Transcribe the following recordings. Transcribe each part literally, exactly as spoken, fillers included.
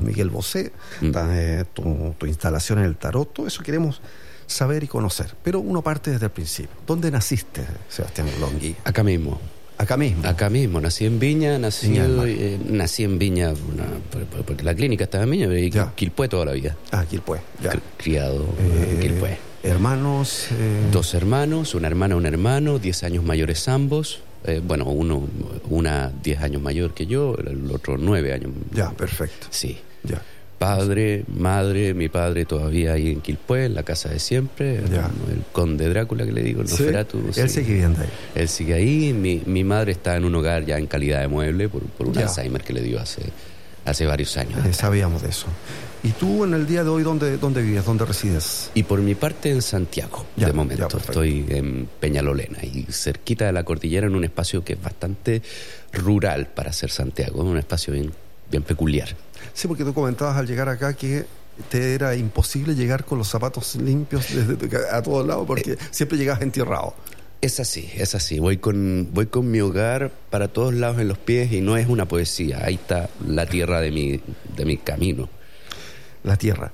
Miguel Bosé, mm. eh, tu, tu instalación en el tarot, todo eso queremos saber y conocer. Pero uno parte desde el principio. ¿Dónde naciste, Sebastián Longhi? Acá mismo. Acá mismo. Acá mismo, nací en Viña, nací, Viña eh, nací en Viña, una, porque la clínica estaba en Viña, y Quilpué toda la vida. Ah, Quilpué, ya. Criado eh, en Quilpué. Hermanos. Eh... Dos hermanos, una hermana, un hermano, diez años mayores ambos. Eh, bueno, uno, una diez años mayor que yo, el otro nueve años. Ya, perfecto. Sí. Ya. Padre, madre, mi padre todavía ahí en Quilpué, en la casa de siempre, el, el conde Drácula que le digo, el Nosferatu. Sí, él sigue viviendo ahí. Él sigue ahí, mi, mi madre está en un hogar ya en calidad de mueble por, por un ya. Alzheimer que le dio hace, hace varios años. Eh, sabíamos de eso. ¿Y tú en el día de hoy dónde, dónde vives, dónde resides? Y por mi parte en Santiago, ya, de momento. Ya, estoy en Peñalolena y cerquita de la cordillera en un espacio que es bastante rural para ser Santiago, un espacio bien, bien peculiar. Sí, porque tú comentabas al llegar acá que te era imposible llegar con los zapatos limpios desde, a todos lados porque eh, siempre llegabas entierrado. Es así, es así. Voy con, voy con mi hogar para todos lados en los pies y no es una poesía. Ahí está la tierra de mi, de mi camino. La tierra.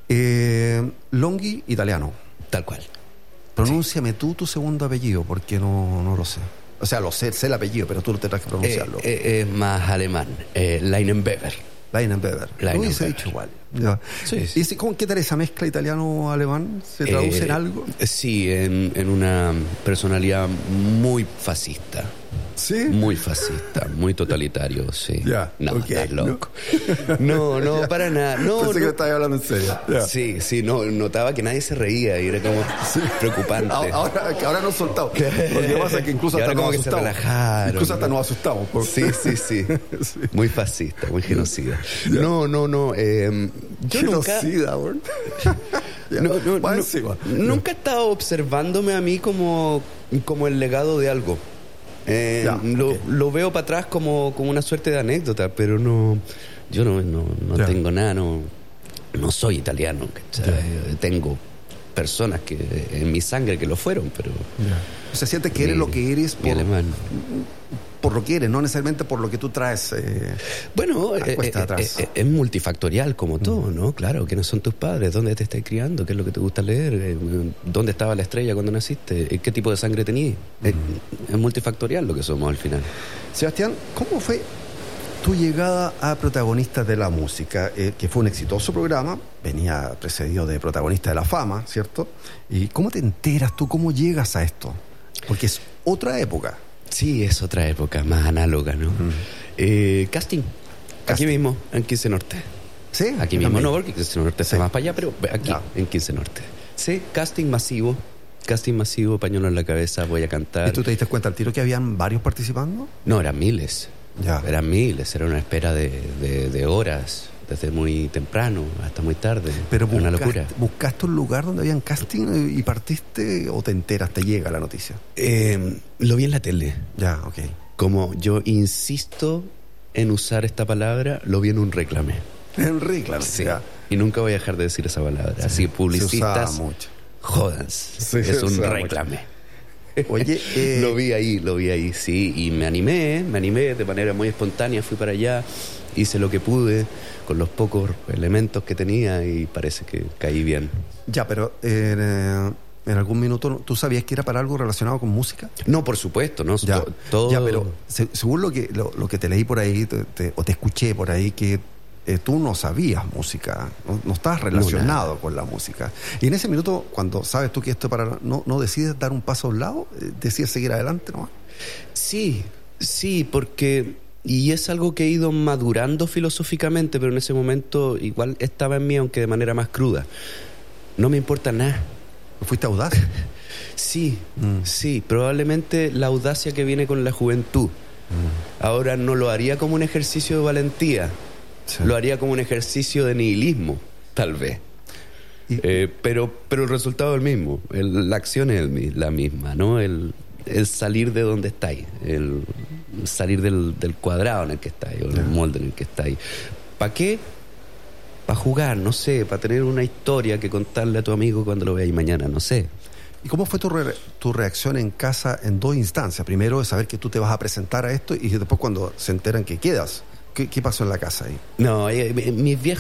Eh, Longhi, italiano. Tal cual. Pronúnciame sí. tú tu segundo apellido porque no, no lo sé. O sea, lo sé, sé el apellido, pero tú tendrás que pronunciarlo. Es eh, eh, más alemán. Eh, Leinenweber. Leinenweber. Lo hubiese dicho igual. Ya. Sí, sí. ¿Y cómo, qué tal esa mezcla italiano-alemán? ¿Se traduce eh, en algo? Sí, en, en una personalidad muy fascista. ¿Sí? Muy fascista, muy totalitario, sí. Ya, no, okay, estás loco. No, no, no para nada. No, Pensé no. que estabas hablando en serio. Ya. Sí, sí, no, notaba que nadie se reía y era como sí. preocupante. Ahora, ahora nos soltamos. Porque pasa que incluso hasta nos asustamos. Incluso hasta nos asustamos. Por... Sí, sí, sí, sí. Muy fascista, muy genocida. Ya. No, no, no. Eh, yo genocida, nunca... no, no, no, nunca he estado observándome a mí como, como el legado de algo. Eh, ya, lo, okay. lo veo para atrás como, como una suerte de anécdota, pero no, yo no, no, no tengo nada, no, no soy italiano, tengo personas que en mi sangre que lo fueron, pero ya. O sea, sientes que eres lo que eres por, por lo que eres, no necesariamente por lo que tú traes. Eh, bueno, eh, eh, eh, es multifactorial como todo, ¿no? Claro, ¿quiénes son tus padres? ¿Dónde te estás criando? ¿Qué es lo que te gusta leer? ¿Dónde estaba la estrella cuando naciste? ¿Qué tipo de sangre tenías? Mm. Es, es multifactorial lo que somos al final. Sebastián, ¿cómo fue tu llegada a Protagonistas de la Música? Eh, que fue un exitoso programa, venía precedido de Protagonistas de la Fama, ¿cierto? ¿Y cómo te enteras tú? ¿Cómo llegas a esto? Porque es otra época. Sí, es otra época, más análoga, ¿no? Mm. Eh, casting. casting, aquí mismo, en quince Norte. ¿Sí? Aquí mismo, también. No, porque quince Norte está sí. más para allá, pero aquí, no. en quince Norte. Sí, casting masivo, casting masivo, pañuelo en la cabeza, voy a cantar. ¿Y tú te diste cuenta al tiro que habían varios participando? No, eran miles. Ya. Eran miles, era una espera de, de, de horas, desde muy temprano hasta muy tarde. Pero buscaste, una locura. ¿Buscaste un lugar donde habían casting y partiste o te enteras, te llega la noticia? Eh, lo vi en la tele. Ya, ok. Como yo insisto en usar esta palabra, lo vi en un reclame. En reclame, sí. Ya. Y nunca voy a dejar de decir esa palabra. Sí. Así, publicistas, mucho. Jódanse. Sí, es un reclame. Mucho. Oye, eh... lo vi ahí, lo vi ahí, sí. Y me animé, me animé de manera muy espontánea, fui para allá, hice lo que pude con los pocos elementos que tenía y parece que caí bien. Ya, pero eh, en algún minuto, ¿tú sabías que era para algo relacionado con música? No, por supuesto, ¿no? Ya, todo... ya pero se, según lo que, lo, lo que te leí por ahí, te, te, o te escuché por ahí, que eh, tú no sabías música, no, no estabas relacionado no, con la música. Y en ese minuto, cuando sabes tú que esto para no, no decides dar un paso a un lado, eh, decides seguir adelante, ¿no? Sí, sí, porque... Y es algo que he ido madurando filosóficamente, pero en ese momento igual estaba en mí, aunque de manera más cruda. No me importa nada. ¿Fuiste audaz? Sí, mm. sí. Probablemente la audacia que viene con la juventud. Mm. Ahora no lo haría como un ejercicio de valentía. Sí. Lo haría como un ejercicio de nihilismo, tal vez. ¿Y? Eh, pero, pero el resultado es el mismo. El, la acción es el, la misma, ¿no? El... el salir de donde estáis, el salir del, del cuadrado en el que estáis, o el molde en el que estáis. ¿Para qué? Para jugar, no sé, para tener una historia que contarle a tu amigo cuando lo veáis mañana, no sé. ¿Y cómo fue tu, re- tu reacción en casa en dos instancias? Primero es saber que tú te vas a presentar a esto y después cuando se enteran que quedas. ¿Qué, qué pasó en la casa ahí? No, eh, mis viejos